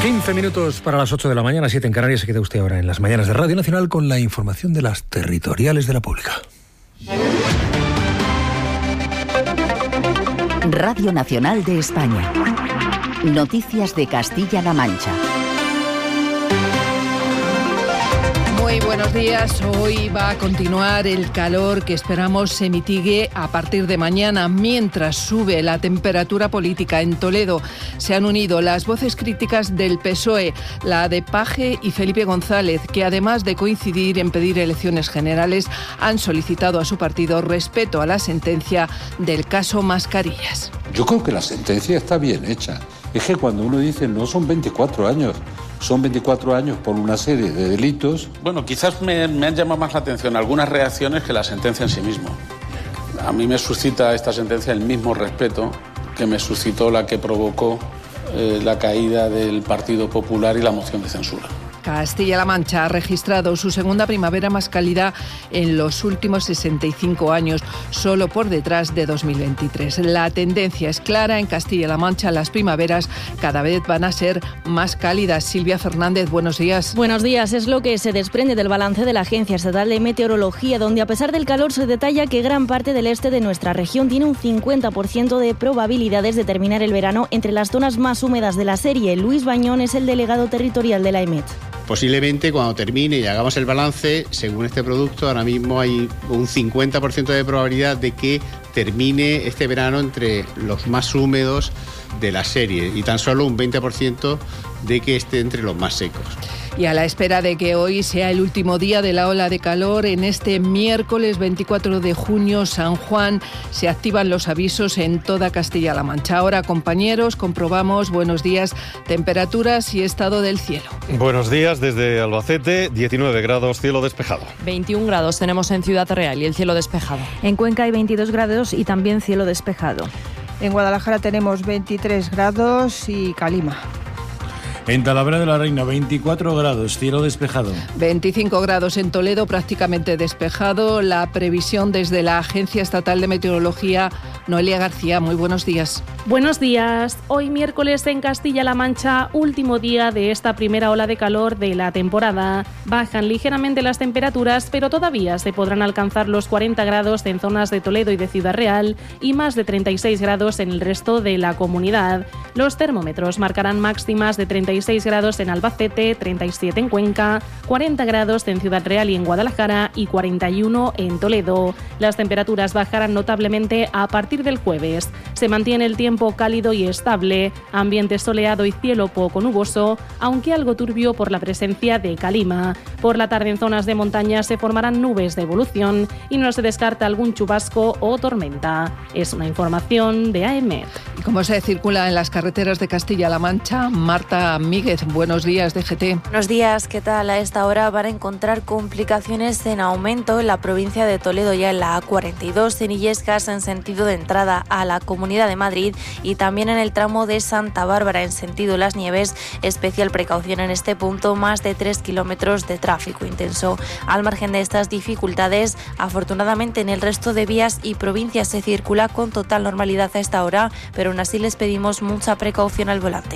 15 minutos para las 8 de la mañana, 7 en Canarias. Se queda usted ahora en las mañanas de Radio Nacional con la información de las territoriales de la Pública. Radio Nacional de España. Noticias de Castilla-La Mancha. Muy buenos días. Hoy va a continuar el calor que esperamos se mitigue a partir de mañana. Mientras sube la temperatura política en Toledo, se han unido las voces críticas del PSOE, la de Paje y Felipe González, que además de coincidir en pedir elecciones generales, han solicitado a su partido respeto a la sentencia del caso Mascarillas. Yo creo que la sentencia está bien hecha. Es que cuando uno dice no son 24 años, son 24 años por una serie de delitos. Bueno, quizás me han llamado más la atención algunas reacciones que la sentencia en sí misma. A mí me suscita esta sentencia el mismo respeto que me suscitó la que provocó la caída del Partido Popular y la moción de censura. Castilla-La Mancha ha registrado su segunda primavera más cálida en los últimos 65 años, solo por detrás de 2023. La tendencia es clara. En Castilla-La Mancha las primaveras cada vez van a ser más cálidas. Silvia Fernández, buenos días. Buenos días. Es lo que se desprende del balance de la Agencia Estatal de Meteorología, donde a pesar del calor se detalla que gran parte del este de nuestra región tiene un 50% de probabilidades de terminar el verano entre las zonas más húmedas de la serie. Luis Bañón es el delegado territorial de la EMET. Posiblemente cuando termine y hagamos el balance, según este producto, ahora mismo hay un 50% de probabilidad de que termine este verano entre los más húmedos de la serie y tan solo un 20% de que esté entre los más secos. Y a la espera de que hoy sea el último día de la ola de calor, en este miércoles 24 de junio, San Juan, se activan los avisos en toda Castilla-La Mancha. Ahora, compañeros, comprobamos, buenos días, temperaturas y estado del cielo. Buenos días desde Albacete, 19 grados, cielo despejado. 21 grados tenemos en Ciudad Real y el cielo despejado. En Cuenca hay 22 grados y también cielo despejado. En Guadalajara tenemos 23 grados y calima. En Talavera de la Reina, 24 grados, cielo despejado. 25 grados en Toledo, prácticamente despejado. La previsión desde la Agencia Estatal de Meteorología. Noelia García, muy buenos días. Buenos días. Hoy miércoles en Castilla-La Mancha, último día de esta primera ola de calor de la temporada. Bajan ligeramente las temperaturas, pero todavía se podrán alcanzar los 40 grados en zonas de Toledo y de Ciudad Real y más de 36 grados en el resto de la comunidad. Los termómetros marcarán máximas de 36 grados en Albacete, 37 en Cuenca, 40 grados en Ciudad Real y en Guadalajara y 41 en Toledo. Las temperaturas bajarán notablemente a partir del jueves. Se mantiene el tiempo cálido y estable, ambiente soleado y cielo poco nuboso, aunque algo turbio por la presencia de calima. Por la tarde en zonas de montaña se formarán nubes de evolución y no se descarta algún chubasco o tormenta. Es una información de AEMET. ¿Y cómo se circula en las carreteras de Castilla-La Mancha? Marta Míguez, buenos días, DGT. Buenos días, ¿qué tal? A esta hora van a encontrar complicaciones en aumento en la provincia de Toledo, ya en la A42, en Illescas en sentido de entrada a la Comunidad de Madrid y también en el tramo de Santa Bárbara en sentido Las Nieves. Especial precaución en este punto, más de 3 kilómetros de tráfico intenso. Al margen de estas dificultades, afortunadamente en el resto de vías y provincias se circula con total normalidad a esta hora, pero aún así les pedimos mucha precaución al volante.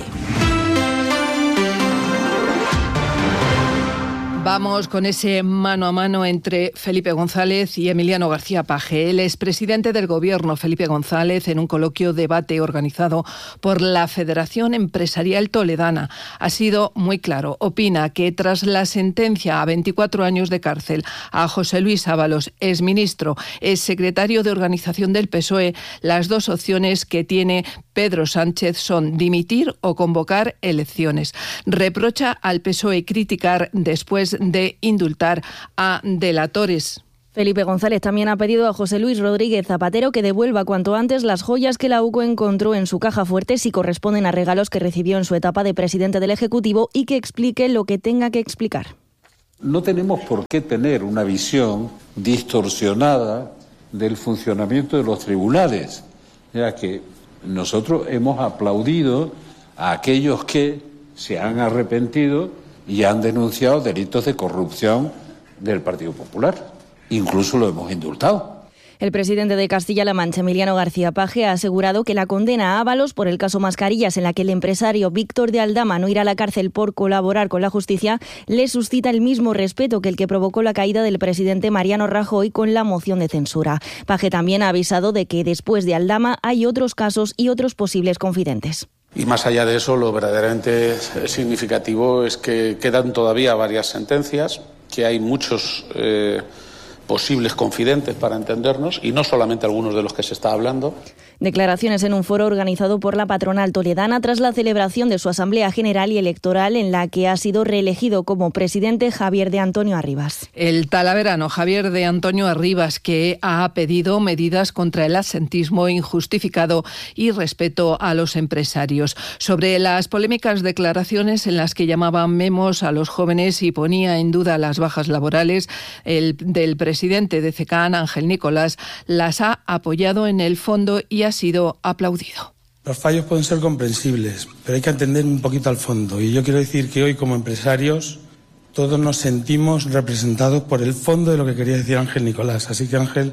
Vamos con ese mano a mano entre Felipe González y Emiliano García Paje. El expresidente del Gobierno, Felipe González, en un coloquio debate organizado por la Federación Empresarial Toledana, ha sido muy claro. Opina que tras la sentencia a 24 años de cárcel a José Luis Ábalos, exministro, exsecretario de Organización del PSOE, las dos opciones que tiene Pedro Sánchez son dimitir o convocar elecciones. Reprocha al PSOE criticar después de indultar a delatores. Felipe González también ha pedido a José Luis Rodríguez Zapatero que devuelva cuanto antes las joyas que la UCO encontró en su caja fuerte si corresponden a regalos que recibió en su etapa de presidente del Ejecutivo y que explique lo que tenga que explicar. No tenemos por qué tener una visión distorsionada del funcionamiento de los tribunales, ya que nosotros hemos aplaudido a aquellos que se han arrepentido y han denunciado delitos de corrupción del Partido Popular. Incluso lo hemos indultado. El presidente de Castilla-La Mancha, Emiliano García Paje, ha asegurado que la condena a Ábalos por el caso Mascarillas, en la que el empresario Víctor de Aldama no irá a la cárcel por colaborar con la justicia, le suscita el mismo respeto que el que provocó la caída del presidente Mariano Rajoy con la moción de censura. Paje también ha avisado de que después de Aldama hay otros casos y otros posibles confidentes. Y más allá de eso, lo verdaderamente significativo es que quedan todavía varias sentencias, que hay muchos posibles confidentes, para entendernos, y no solamente algunos de los que se está hablando. Declaraciones en un foro organizado por la patronal toledana tras la celebración de su Asamblea General y Electoral, en la que ha sido reelegido como presidente Javier de Antonio Arribas. El talaverano Javier de Antonio Arribas, que ha pedido medidas contra el absentismo injustificado y respeto a los empresarios. Sobre las polémicas declaraciones en las que llamaban memos a los jóvenes y ponía en duda las bajas laborales, el del presidente de CECAN, Ángel Nicolás, las ha apoyado en el fondo y ha sido aplaudido. Los fallos pueden ser comprensibles, pero hay que atender un poquito al fondo. Y yo quiero decir que hoy, como empresarios, todos nos sentimos representados por el fondo de lo que quería decir Ángel Nicolás. Así que, Ángel...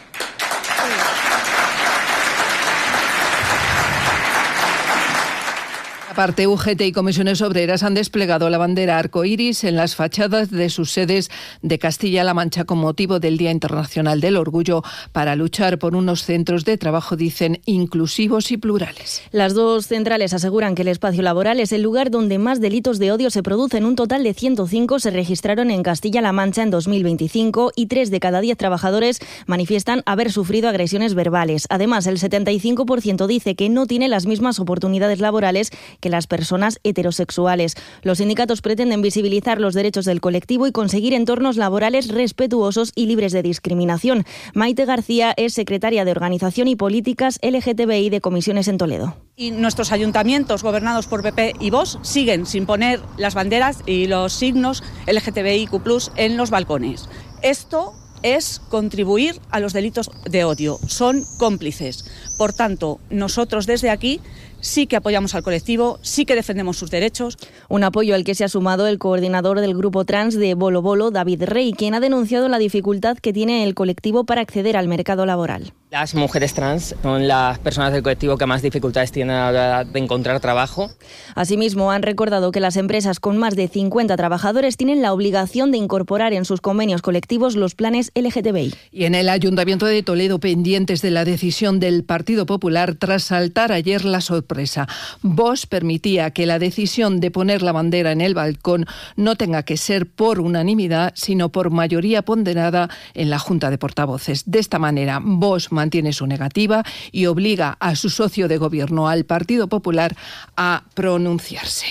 Aparte, UGT y Comisiones Obreras han desplegado la bandera arcoíris en las fachadas de sus sedes de Castilla-La Mancha con motivo del Día Internacional del Orgullo, para luchar por unos centros de trabajo, dicen, inclusivos y plurales. Las dos centrales aseguran que el espacio laboral es el lugar donde más delitos de odio se producen. Un total de 105 se registraron en Castilla-La Mancha en 2025 y 3 de cada 10 trabajadores manifiestan haber sufrido agresiones verbales. Además, el 75% dice que no tiene las mismas oportunidades laborales que las personas heterosexuales. Los sindicatos pretenden visibilizar los derechos del colectivo y conseguir entornos laborales respetuosos y libres de discriminación. Maite García es secretaria de Organización y Políticas LGTBI de Comisiones en Toledo. Y nuestros ayuntamientos gobernados por PP y Vox siguen sin poner las banderas y los signos LGTBIQ+ en los balcones. Esto es contribuir a los delitos de odio. Son cómplices. Por tanto, nosotros desde aquí sí que apoyamos al colectivo, sí que defendemos sus derechos. Un apoyo al que se ha sumado el coordinador del grupo trans de Bolo Bolo, David Rey, quien ha denunciado la dificultad que tiene el colectivo para acceder al mercado laboral. Las mujeres trans son las personas del colectivo que más dificultades tienen a la hora de encontrar trabajo. Asimismo, han recordado que las empresas con más de 50 trabajadores tienen la obligación de incorporar en sus convenios colectivos los planes LGTBI. Y en el Ayuntamiento de Toledo, pendientes de la decisión del Partido Popular tras saltar ayer la sorpresa. Vox permitía que la decisión de poner la bandera en el balcón no tenga que ser por unanimidad, sino por mayoría ponderada en la Junta de Portavoces. De esta manera, Vox mantiene su negativa y obliga a su socio de gobierno, al Partido Popular, a pronunciarse.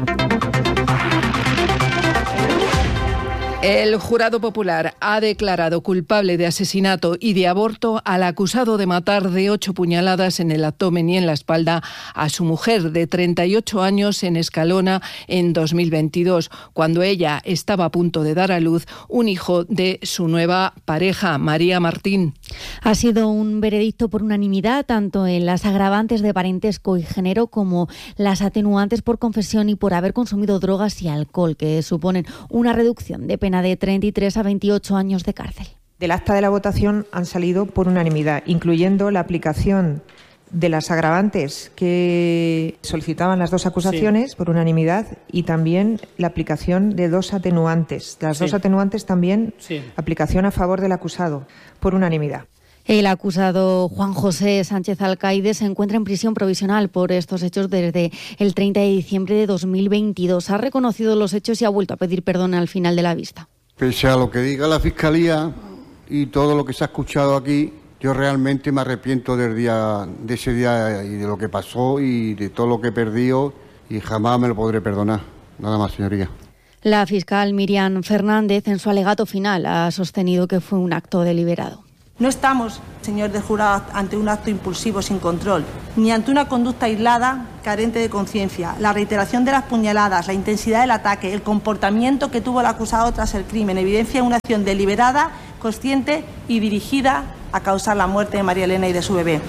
El jurado popular ha declarado culpable de asesinato y de aborto al acusado de matar de 8 puñaladas en el abdomen y en la espalda a su mujer de 38 años en Escalona en 2022, cuando ella estaba a punto de dar a luz un hijo de su nueva pareja, María Martín. Ha sido un veredicto por unanimidad, tanto en las agravantes de parentesco y género como las atenuantes por confesión y por haber consumido drogas y alcohol, que suponen una reducción de pena de 33 a 28 años de cárcel. Del acta de la votación han salido por unanimidad, incluyendo la aplicación de las agravantes que solicitaban las dos acusaciones, por unanimidad, y también la aplicación de 2 atenuantes. Las 2 atenuantes también, aplicación a favor del acusado, por unanimidad. El acusado Juan José Sánchez Alcaide se encuentra en prisión provisional por estos hechos desde el 30 de diciembre de 2022. Ha reconocido los hechos y ha vuelto a pedir perdón al final de la vista. Pese a lo que diga la Fiscalía y todo lo que se ha escuchado aquí, yo realmente me arrepiento de ese día y de lo que pasó y de todo lo que he perdido, y jamás me lo podré perdonar. Nada más, señoría. La fiscal Miriam Fernández, en su alegato final, ha sostenido que fue un acto deliberado. No estamos, señor de jurado, ante un acto impulsivo sin control, ni ante una conducta aislada carente de conciencia. La reiteración de las puñaladas, la intensidad del ataque, el comportamiento que tuvo el acusado tras el crimen evidencia una acción deliberada, consciente y dirigida a causar la muerte de María Elena y de su bebé.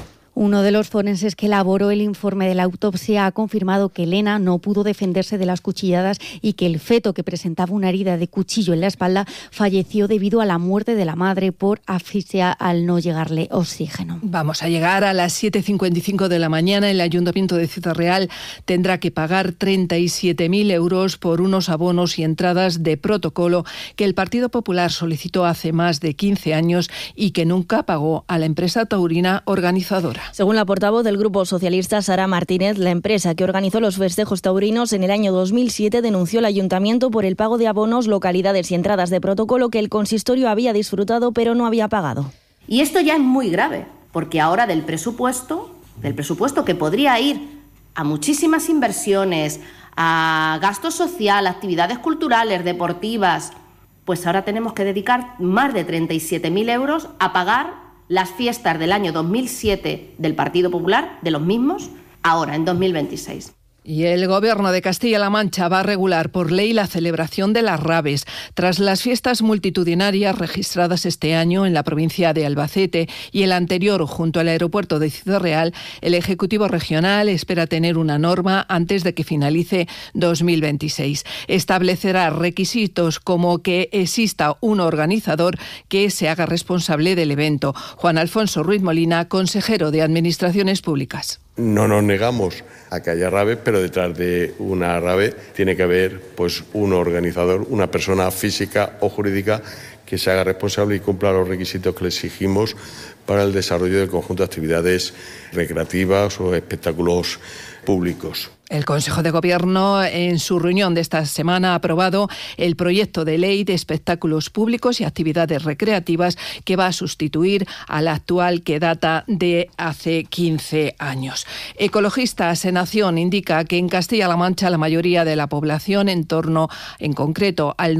Uno de los forenses que elaboró el informe de la autopsia ha confirmado que Elena no pudo defenderse de las cuchilladas y que el feto, que presentaba una herida de cuchillo en la espalda, falleció debido a la muerte de la madre por asfixia al no llegarle oxígeno. Vamos a llegar a las 7:55 de la mañana. El Ayuntamiento de Ciudad Real tendrá que pagar 37.000 euros por unos abonos y entradas de protocolo que el Partido Popular solicitó hace más de 15 años y que nunca pagó a la empresa taurina organizadora. Según la portavoz del Grupo Socialista, Sara Martínez, la empresa que organizó los festejos taurinos en el año 2007 denunció al Ayuntamiento por el pago de abonos, localidades y entradas de protocolo que el consistorio había disfrutado pero no había pagado. Y esto ya es muy grave, porque ahora del presupuesto que podría ir a muchísimas inversiones, a gasto social, actividades culturales, deportivas, pues ahora tenemos que dedicar más de 37.000 euros a pagar las fiestas del año 2007 del Partido Popular, de los mismos, ahora en 2026. Y el Gobierno de Castilla-La Mancha va a regular por ley la celebración de las Raves. Tras las fiestas multitudinarias registradas este año en la provincia de Albacete y el anterior junto al aeropuerto de Ciudad Real, el Ejecutivo Regional espera tener una norma antes de que finalice 2026. Establecerá requisitos como que exista un organizador que se haga responsable del evento. Juan Alfonso Ruiz Molina, consejero de Administraciones Públicas. No nos negamos a que haya rave, pero detrás de una rave tiene que haber pues un organizador, una persona física o jurídica que se haga responsable y cumpla los requisitos que le exigimos para el desarrollo del conjunto de actividades recreativas o espectáculos públicos. El Consejo de Gobierno, en su reunión de esta semana, ha aprobado el proyecto de ley de espectáculos públicos y actividades recreativas que va a sustituir al actual, que data de hace 15 años. Ecologistas en Acción indica que en Castilla-La Mancha la mayoría de la población, en concreto al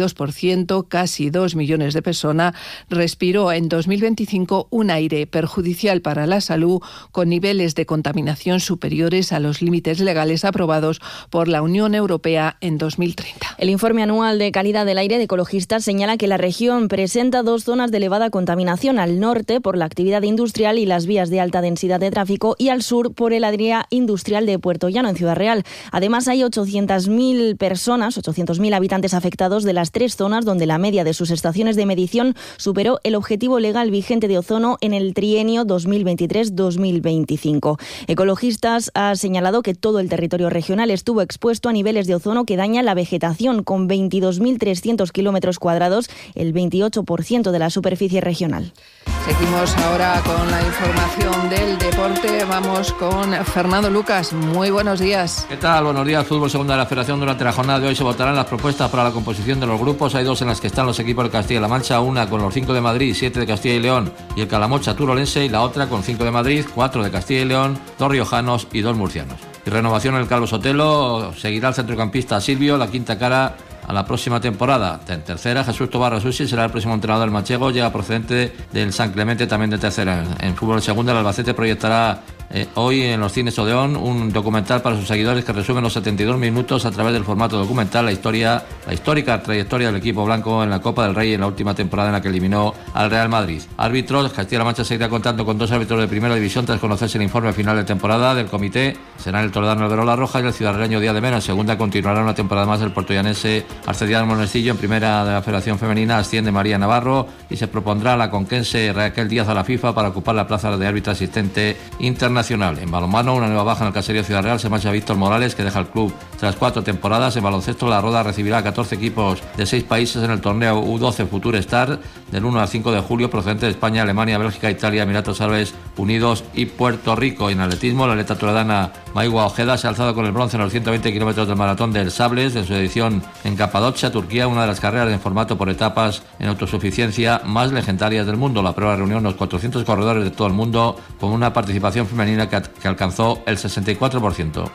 92%, casi 2 millones de personas, respiró en 2025 un aire perjudicial para la salud con niveles de contaminación superiores a los límites legales aprobados por la Unión Europea en 2030. El informe anual de calidad del aire de Ecologistas señala que la región presenta 2 zonas de elevada contaminación: al norte por la actividad industrial y las vías de alta densidad de tráfico, y al sur por el área industrial de Puerto Llano, en Ciudad Real. Además, hay 800.000 personas, 800.000 habitantes afectados de las 3 zonas donde la media de sus estaciones de medición superó el objetivo legal vigente de ozono en el trienio 2023-2025. Ecologistas ha señalado que todo el territorio regional estuvo expuesto a niveles de ozono que dañan la vegetación, con 22.300 kilómetros cuadrados, el 28% de la superficie regional. Seguimos ahora con la información del deporte. Vamos con Fernando Lucas. Muy buenos días. ¿Qué tal? Buenos días. Fútbol Segunda de la Federación. Durante la jornada de hoy se votarán las propuestas para la composición de los grupos. Hay 2 en las que están los equipos de Castilla-La Mancha, una con los 5 de Madrid, 7 de Castilla y León y el Calamocha turolense, y la otra con 5 de Madrid, 4 de Castilla y León, 2 riojanos y 2 murcianos. Y renovación en el Calvo Sotelo. Seguirá el centrocampista Silvio, la quinta cara a la próxima temporada. En tercera, Jesús Tobarra Susi será el próximo entrenador del manchego, llega procedente del San Clemente, también de tercera. En fútbol segunda, el Albacete proyectará hoy en los cines Odeón un documental para sus seguidores que resume los 72 minutos a través del formato documental la histórica trayectoria del equipo blanco en la Copa del Rey en la última temporada en la que eliminó al Real Madrid. Árbitros, Castilla-La Mancha seguirá contando con 2 árbitros de primera división tras conocerse el informe final de temporada del comité. Serán el toledano Alberola Roja y el ciudadreño Día de Mena. En segunda continuará una temporada más el puertoyanense Arcediano Monestillo. En primera de la Federación Femenina asciende María Navarro y se propondrá la conquense Raquel Díaz a la FIFA para ocupar la plaza de árbitra asistente internacional. En balonmano, una nueva baja en el caserío Ciudad Real. Se marcha Víctor Morales, que deja el club tras 4 temporadas. En baloncesto, La Roda recibirá a 14 equipos de 6 países en el torneo U12 Future Star del 1 al 5 de julio, procedente de España, Alemania, Bélgica, Italia, Emiratos Árabes Unidos y Puerto Rico. Y en atletismo, la atleta toledana Maigua Ojeda se ha alzado con el bronce en los 120 kilómetros del maratón del Sables en su edición en Capadocia, Turquía, una de las carreras en formato por etapas en autosuficiencia más legendarias del mundo. La prueba reunió unos 400 corredores de todo el mundo con una participación femenina que alcanzó el 64%.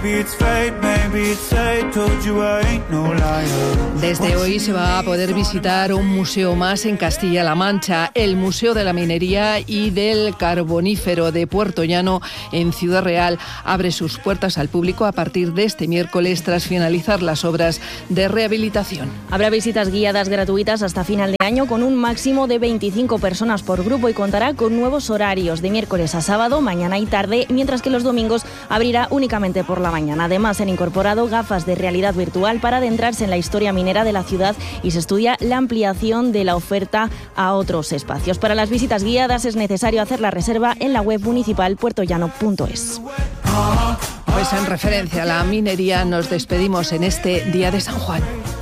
Desde hoy se va a poder visitar un museo más en Castilla-La Mancha, el Museo de la Minería y del Carbonífero de Puerto Llano en Ciudad Real. Abre sus puertas al público a partir de este miércoles tras finalizar las obras de rehabilitación. Habrá visitas guiadas gratuitas hasta final de año con un máximo de 25 personas por grupo y contará con nuevos horarios de miércoles a sábado, mañana y tarde, mientras que los domingos abrirá únicamente por la mañana. Además, se han incorporado gafas de realidad virtual para adentrarse en la historia minera de la ciudad y se estudia la ampliación de la oferta a otros espacios. Para las visitas guiadas es necesario hacer la reserva en la web municipal puertollano.es. Pues en referencia a la minería nos despedimos en este Día de San Juan.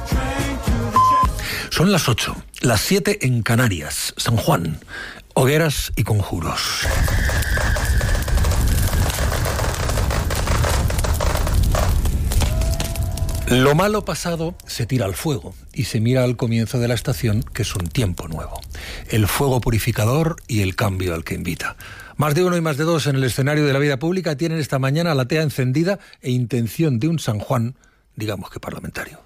Son las 8, las 7 en Canarias. San Juan, hogueras y conjuros. Lo malo pasado se tira al fuego y se mira al comienzo de la estación, que es un tiempo nuevo. El fuego purificador y el cambio al que invita. Más de uno y más de dos en el escenario de la vida pública tienen esta mañana la tea encendida e intención de un San Juan, digamos que parlamentario.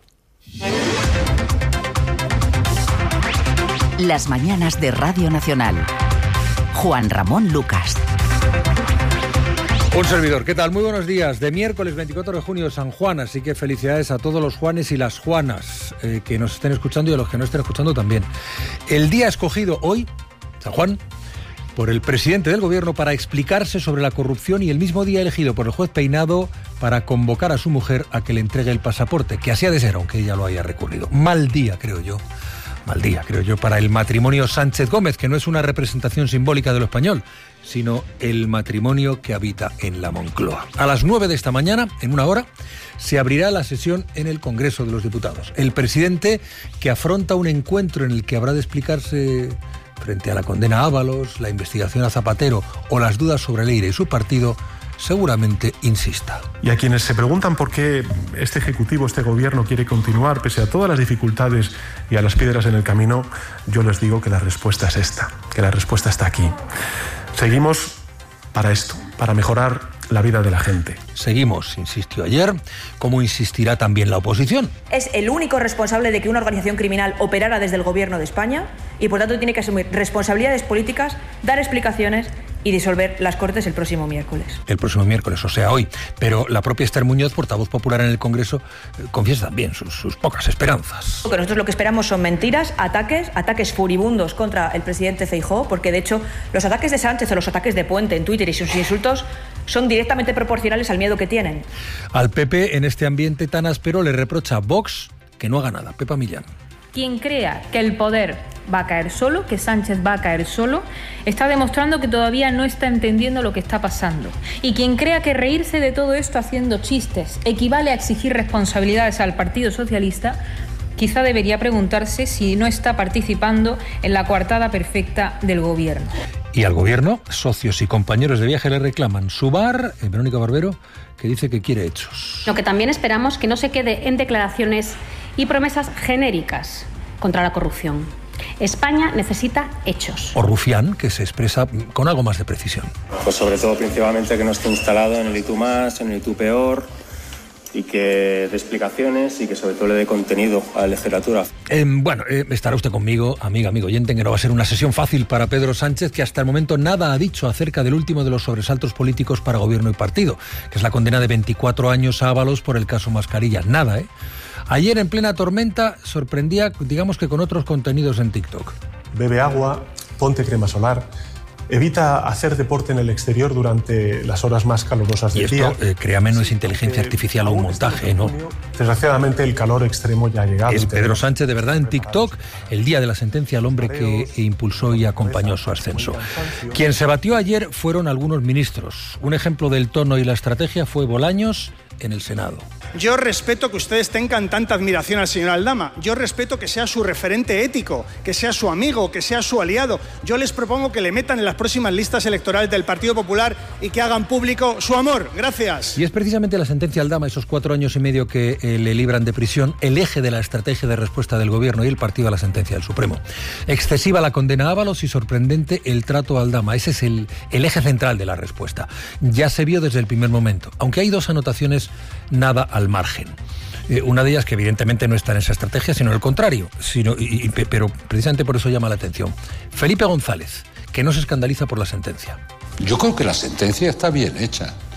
Las mañanas de Radio Nacional. Juan Ramón Lucas. Un servidor, ¿qué tal? Muy buenos días. De miércoles 24 de junio, San Juan, así que felicidades a todos los Juanes y las Juanas que nos estén escuchando y a los que no estén escuchando también. El día escogido hoy, San Juan, por el presidente del gobierno para explicarse sobre la corrupción y el mismo día elegido por el juez Peinado para convocar a su mujer a que le entregue el pasaporte, que así ha de ser, aunque ella lo haya recurrido. Mal día, creo yo, para el matrimonio Sánchez Gómez, que no es una representación simbólica de lo español, sino el matrimonio que habita en la Moncloa. A las 9 de esta mañana, en una hora, se abrirá la sesión en el Congreso de los Diputados. El presidente, que afronta un encuentro en el que habrá de explicarse frente a la condena a Ábalos, la investigación a Zapatero o las dudas sobre Leire y su partido, seguramente insista. Y a quienes se preguntan por qué este Ejecutivo, este Gobierno quiere continuar pese a todas las dificultades y a las piedras en el camino, yo les digo que la respuesta es esta, que la respuesta está aquí. Seguimos para esto, para mejorar la vida de la gente. Seguimos, insistió ayer, como insistirá también la oposición. Es el único responsable de que una organización criminal operara desde el Gobierno de España y por tanto tiene que asumir responsabilidades políticas, dar explicaciones y disolver las Cortes el próximo miércoles. El próximo miércoles, o sea, hoy. Pero la propia Esther Muñoz, portavoz popular en el Congreso, confiesa también sus pocas esperanzas. Nosotros lo que esperamos son mentiras, ataques furibundos contra el presidente Feijóo, porque de hecho los ataques de Sánchez o los ataques de Puente en Twitter y sus insultos son directamente proporcionales al miedo que tienen. Al PP, en este ambiente tan áspero, le reprocha a Vox que no haga nada. Pepa Millán. Quien crea que el poder va a caer solo, que Sánchez va a caer solo, está demostrando que todavía no está entendiendo lo que está pasando. Y quien crea que reírse de todo esto haciendo chistes equivale a exigir responsabilidades al Partido Socialista, quizá debería preguntarse si no está participando en la coartada perfecta del gobierno. Y al gobierno, socios y compañeros de viaje le reclaman su bar, Verónica Barbero, que dice que quiere hechos. Lo que también esperamos que no se quede en declaraciones y promesas genéricas contra la corrupción. España necesita hechos. O Rufián, que se expresa con algo más de precisión. Pues sobre todo, principalmente, que no esté instalado en el y tú más, en el y tú peor, y que dé explicaciones y que sobre todo le dé contenido a la legislatura. Estará usted conmigo, amigo oyente, que no va a ser una sesión fácil para Pedro Sánchez, que hasta el momento nada ha dicho acerca del último de los sobresaltos políticos para gobierno y partido, que es la condena de 24 años a Ábalos por el caso Mascarillas. Nada, ¿eh? Ayer, en plena tormenta, sorprendía, digamos que con otros contenidos en TikTok. Bebe agua, ponte crema solar, evita hacer deporte en el exterior durante las horas más calurosas del día. Y esto, créame, no es inteligencia artificial o un montaje, ¿no? Desgraciadamente, el calor extremo ya ha llegado. Es Pedro Sánchez, de verdad, en TikTok, el día de la sentencia al hombre que impulsó y acompañó su ascenso. Quien se batió ayer fueron algunos ministros. Un ejemplo del tono y la estrategia fue Bolaños en el Senado. Yo respeto que ustedes tengan tanta admiración al señor Aldama. Yo respeto que sea su referente ético, que sea su amigo, que sea su aliado. Yo les propongo que le metan en las próximas listas electorales del Partido Popular y que hagan público su amor. Gracias. Y es precisamente la sentencia Aldama, esos 4 años y medio que le libran de prisión, el eje de la estrategia de respuesta del gobierno y el partido a la sentencia del Supremo. Excesiva la condena a Ábalos y sorprendente el trato a Aldama. Ese es el eje central de la respuesta. Ya se vio desde el primer momento, aunque hay 2 anotaciones nada al margen. Una de ellas que evidentemente no está en esa estrategia, sino el contrario, pero precisamente por eso llama la atención. Felipe González, que no se escandaliza por la sentencia. Yo creo que la sentencia está bien hecha.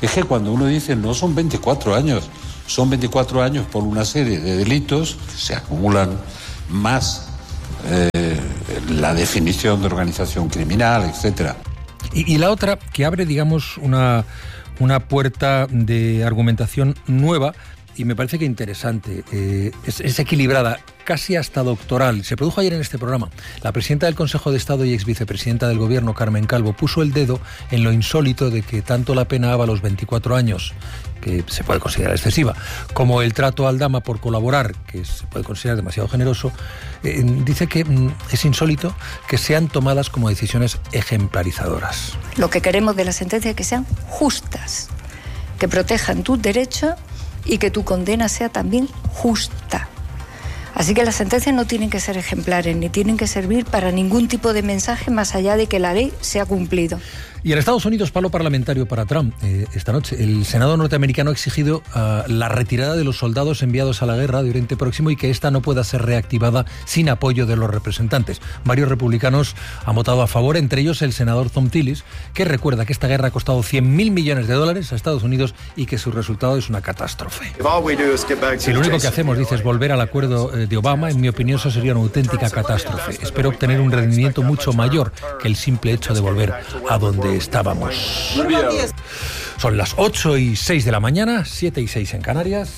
es que cuando uno dice no son 24 años, son 24 años por una serie de delitos, se acumulan más la definición de organización criminal, etcétera. Y la otra, que abre, digamos, una puerta de argumentación nueva, y me parece que interesante, es equilibrada, casi hasta doctoral. Se produjo ayer en este programa. La presidenta del Consejo de Estado y exvicepresidenta del Gobierno, Carmen Calvo, puso el dedo en lo insólito de que tanto la pena ABA a los 24 años, que se puede considerar excesiva, como el trato a Aldama por colaborar, que se puede considerar demasiado generoso, dice que es insólito que sean tomadas como decisiones ejemplarizadoras. Lo que queremos de la sentencia es que sean justas, que protejan tus derechos y que tu condena sea también justa. Así que las sentencias no tienen que ser ejemplares, ni tienen que servir para ningún tipo de mensaje más allá de que la ley se ha cumplido. Y en Estados Unidos, palo parlamentario para Trump. Esta noche, el Senado norteamericano ha exigido la retirada de los soldados enviados a la guerra de Oriente Próximo y que esta no pueda ser reactivada sin apoyo de los representantes. Varios republicanos han votado a favor, entre ellos el senador Thom Tillis, que recuerda que esta guerra ha costado $100.000 millones a Estados Unidos y que su resultado es una catástrofe. Si lo único que hacemos, dice, es volver al acuerdo de Obama, en mi opinión eso sería una auténtica catástrofe. Espero obtener un rendimiento mucho mayor que el simple hecho de volver a donde estábamos. Son las 8:06 de la mañana, 7:06 en Canarias.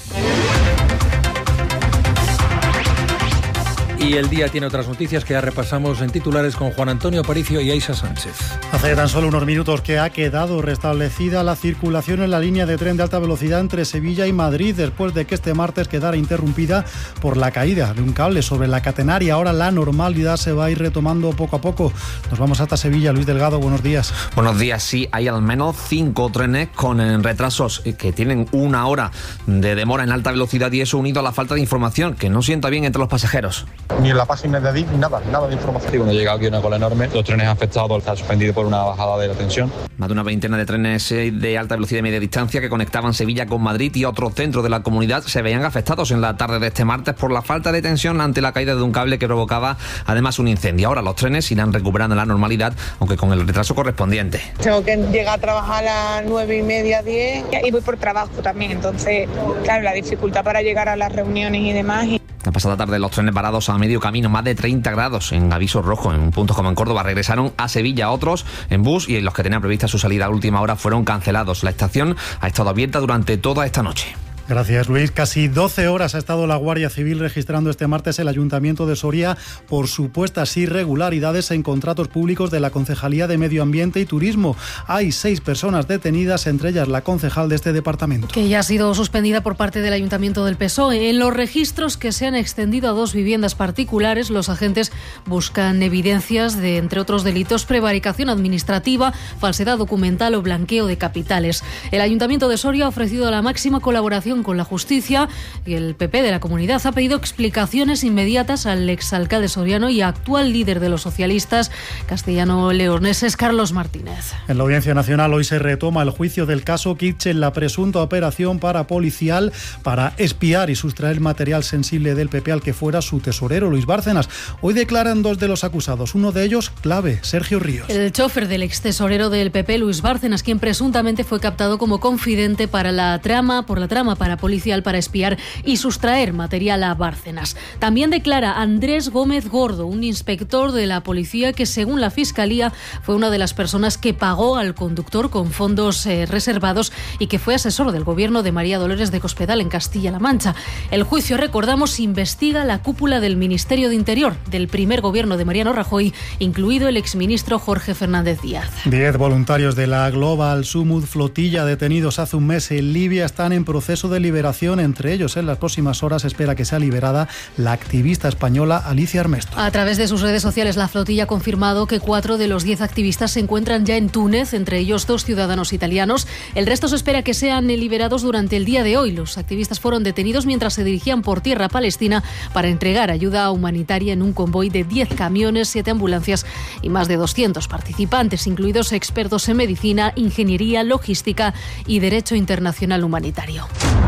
Y el día tiene otras noticias que ya repasamos en titulares con Juan Antonio Aparicio y Aisha Sánchez. Hace tan solo unos minutos que ha quedado restablecida la circulación en la línea de tren de alta velocidad entre Sevilla y Madrid, después de que este martes quedara interrumpida por la caída de un cable sobre la catenaria. Ahora la normalidad se va a ir retomando poco a poco. Nos vamos hasta Sevilla. Luis Delgado, buenos días. Buenos días. Sí, hay al menos 5 trenes con retrasos que tienen 1 hora de demora en alta velocidad, y eso unido a la falta de información que no sienta bien entre los pasajeros. Ni en la página de Adif, nada de información. Cuando llega aquí una cola enorme, los trenes afectados están suspendidos por una bajada de la tensión. Más de una veintena de trenes de alta velocidad y media distancia que conectaban Sevilla con Madrid y otros centros de la comunidad se veían afectados en la tarde de este martes por la falta de tensión ante la caída de un cable que provocaba además un incendio. Ahora los trenes irán recuperando la normalidad, aunque con el retraso correspondiente. Tengo que llegar a trabajar a las 9:30, 10 y voy por trabajo también, entonces claro, la dificultad para llegar a las reuniones y demás. La pasada tarde los trenes varados a medio camino, más de 30 grados en aviso rojo en puntos como en Córdoba, regresaron a Sevilla, otros en bus, y los que tenían prevista su salida a última hora fueron cancelados. La estación ha estado abierta durante toda esta noche. Gracias, Luis. Casi 12 horas ha estado la Guardia Civil registrando este martes el Ayuntamiento de Soria por supuestas irregularidades en contratos públicos de la Concejalía de Medio Ambiente y Turismo. Hay 6 personas detenidas, entre ellas la concejal de este departamento. Que ya ha sido suspendida por parte del Ayuntamiento del PSOE. En los registros que se han extendido a 2 viviendas particulares, los agentes buscan evidencias de, entre otros delitos, prevaricación administrativa, falsedad documental o blanqueo de capitales. El Ayuntamiento de Soria ha ofrecido la máxima colaboración con la justicia y el PP de la comunidad ha pedido explicaciones inmediatas al exalcalde soriano y actual líder de los socialistas castellano-leoneses, Carlos Martínez. En la Audiencia Nacional hoy se retoma el juicio del caso Kitchen, la presunta operación parapolicial para espiar y sustraer material sensible del PP al que fuera su tesorero, Luis Bárcenas. Hoy declaran 2 de los acusados, uno de ellos clave, Sergio Ríos. El chofer del ex tesorero del PP, Luis Bárcenas, quien presuntamente fue captado como confidente por la trama parapolicial para espiar y sustraer material a Bárcenas. También declara Andrés Gómez Gordo, un inspector de la policía que, según la Fiscalía, fue una de las personas que pagó al conductor con fondos reservados y que fue asesor del gobierno de María Dolores de Cospedal en Castilla-La Mancha. El juicio, recordamos, investiga la cúpula del Ministerio de Interior del primer gobierno de Mariano Rajoy, incluido el exministro Jorge Fernández Díaz. 10 voluntarios de la Global Sumud Flotilla detenidos hace un mes en Libia están en proceso de liberación. Entre ellos, en las próximas horas espera que sea liberada la activista española Alicia Armesto. A través de sus redes sociales, la flotilla ha confirmado que 4 de los 10 activistas se encuentran ya en Túnez, entre ellos 2 ciudadanos italianos. El resto se espera que sean liberados durante el día de hoy. Los activistas fueron detenidos mientras se dirigían por tierra a Palestina para entregar ayuda humanitaria en un convoy de 10 camiones, 7 ambulancias y más de 200 participantes, incluidos expertos en medicina, ingeniería, logística y derecho internacional humanitario.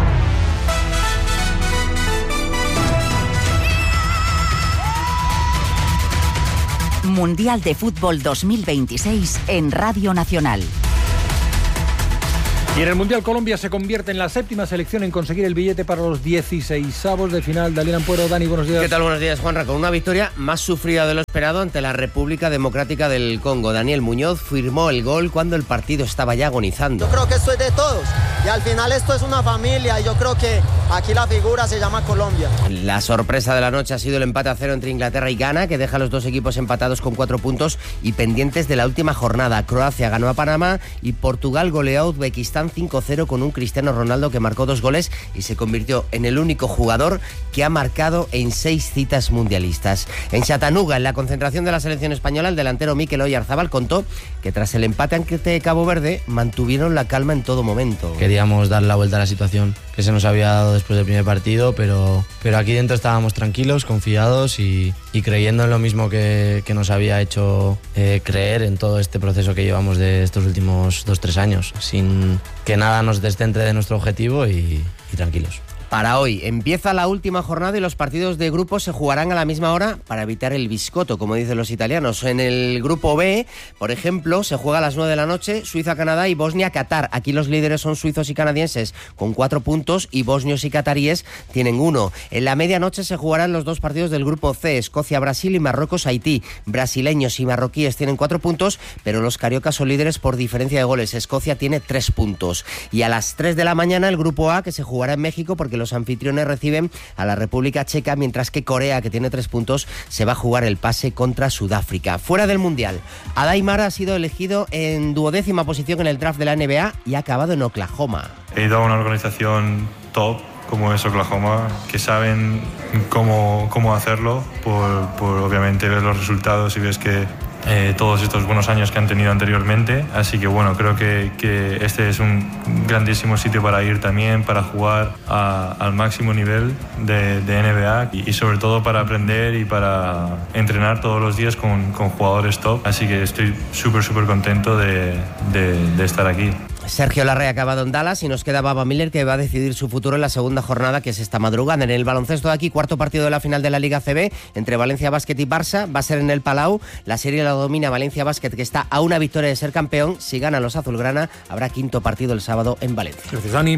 Mundial de Fútbol 2026 en Radio Nacional. Y en el Mundial Colombia se convierte en la 7ª selección en conseguir el billete para los 16avos de final. Daniel Ampuero, Dani, buenos días. ¿Qué tal? Buenos días, Juanra. Con una victoria más sufrida de lo esperado ante la República Democrática del Congo. Daniel Muñoz firmó el gol cuando el partido estaba ya agonizando. Yo creo que esto es de todos y al final esto es una familia y yo creo que aquí la figura se llama Colombia. La sorpresa de la noche ha sido el empate a 0 entre Inglaterra y Ghana, que deja a los dos equipos empatados con 4 puntos y pendientes de la última jornada. Croacia ganó a Panamá y Portugal goleó a Uzbekistán 5-0 con un Cristiano Ronaldo que marcó 2 goles y se convirtió en el único jugador que ha marcado en 6 citas mundialistas. En Chattanooga, en la concentración de la selección española, el delantero Mikel Oyarzabal contó que tras el empate ante Cabo Verde mantuvieron la calma en todo momento. Queríamos dar la vuelta a la situación que se nos había dado después del primer partido, pero aquí dentro estábamos tranquilos, confiados y creyendo en lo mismo que nos había hecho creer en todo este proceso que llevamos de estos últimos 2-3 años, sin que nada nos descentre de nuestro objetivo y tranquilos. Para hoy empieza la última jornada y los partidos de grupo se jugarán a la misma hora para evitar el biscotto, como dicen los italianos. En el grupo B, por ejemplo, se juega a las 9 de la noche Suiza-Canadá y Bosnia-Qatar. Aquí los líderes son suizos y canadienses con 4 puntos y bosnios y cataríes tienen 1. En la medianoche se jugarán los 2 partidos del grupo C, Escocia-Brasil y Marruecos-Haití. Brasileños y marroquíes tienen 4 puntos, pero los cariocas son líderes por diferencia de goles. Escocia tiene 3 puntos. Y a las 3 de la mañana el grupo A, que se jugará en México porque los anfitriones reciben a la República Checa, mientras que Corea, que tiene 3 puntos, se va a jugar el pase contra Sudáfrica. Fuera del Mundial, Adaimar ha sido elegido en 12ª posición en el draft de la NBA y ha acabado en Oklahoma. He ido a una organización top como es Oklahoma, que saben cómo hacerlo, por obviamente ver los resultados y ves que todos estos buenos años que han tenido anteriormente, así que bueno, creo que este es un grandísimo sitio para ir también, para jugar al máximo nivel de NBA y sobre todo para aprender y para entrenar todos los días con jugadores top, así que estoy súper contento de estar aquí. Sergio Larrea ha acabado en Dallas y nos queda Baba Miller, que va a decidir su futuro en la segunda jornada, que es esta madrugada. En el baloncesto de aquí, 4º partido de la final de la Liga CB entre Valencia Basket y Barça, va a ser en el Palau. La serie la domina Valencia Basket, que está a una victoria de ser campeón. Si ganan los azulgrana, habrá 5º partido el sábado en Valencia. Gracias, Dani.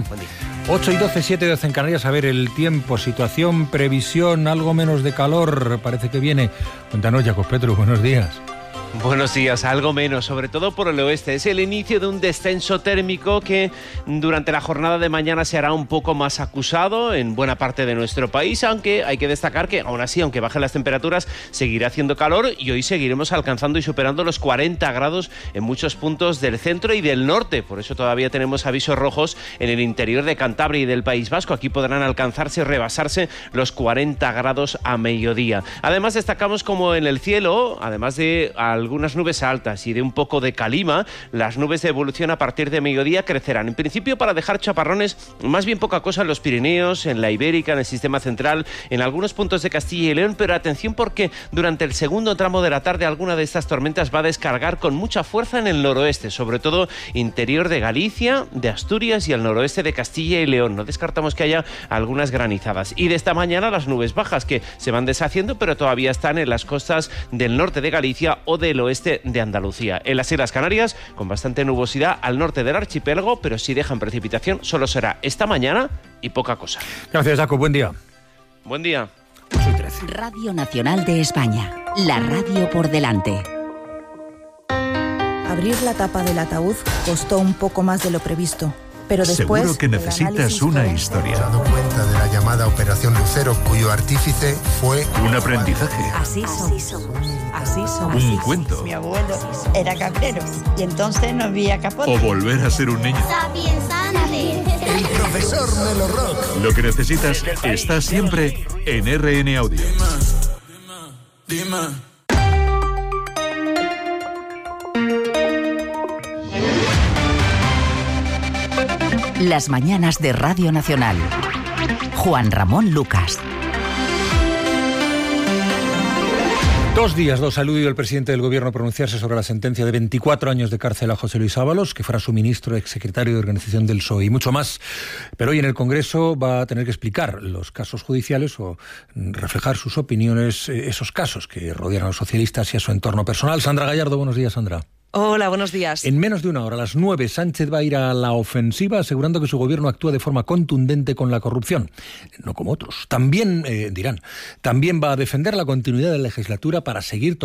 8:12, 7:12 en Canarias. A ver el tiempo, situación, previsión, algo menos de calor, parece que viene. Cuéntanos, Jacob Petru, buenos días. Buenos días, algo menos, sobre todo por el oeste. Es el inicio de un descenso térmico que durante la jornada de mañana se hará un poco más acusado en buena parte de nuestro país, aunque hay que destacar que aún así, aunque bajen las temperaturas, seguirá haciendo calor y hoy seguiremos alcanzando y superando los 40 grados en muchos puntos del centro y del norte. Por eso todavía tenemos avisos rojos en el interior de Cantabria y del País Vasco. Aquí podrán alcanzarse y rebasarse los 40 grados a mediodía. Además destacamos como en el cielo, además de algunas nubes altas y de un poco de calima, las nubes de evolución a partir de mediodía crecerán. En principio para dejar chaparrones, más bien poca cosa en los Pirineos, en la Ibérica, en el sistema central, en algunos puntos de Castilla y León, pero atención porque durante el segundo tramo de la tarde alguna de estas tormentas va a descargar con mucha fuerza en el noroeste, sobre todo interior de Galicia, de Asturias y el noroeste de Castilla y León. No descartamos que haya algunas granizadas. Y de esta mañana las nubes bajas que se van deshaciendo, pero todavía están en las costas del norte de Galicia o del oeste de Andalucía. En las Islas Canarias, con bastante nubosidad al norte del archipiélago, pero si dejan precipitación, solo será esta mañana y poca cosa. Gracias, Jacob. Buen día. Buen día. Radio Nacional de España. La radio por delante. Abrir la tapa del ataúd costó un poco más de lo previsto. Pero después, seguro que necesitas una historia. He dado cuenta de la llamada Operación Lucero, cuyo artífice fue un aprendizaje. Así somos. Un cuento. Mi abuelo era cabrero y entonces no había capote. O volver a ser un niño. el profesor Melo Rock. Lo que necesitas está siempre en RN Audio. Dime. Las mañanas de Radio Nacional. Juan Ramón Lucas. 2 días, ha aludido el presidente del Gobierno a pronunciarse sobre la sentencia de 24 años de cárcel a José Luis Ábalos, que fuera su ministro, exsecretario de organización del PSOE, y mucho más. Pero hoy en el Congreso va a tener que explicar los casos judiciales o reflejar sus opiniones, esos casos que rodean a los socialistas y a su entorno personal. Sandra Gallardo, buenos días, Sandra. Hola, buenos días. En menos de una hora, a las 9, Sánchez va a ir a la ofensiva asegurando que su gobierno actúa de forma contundente con la corrupción. No como otros. También, dirán, también va a defender la continuidad de la legislatura para seguir tomando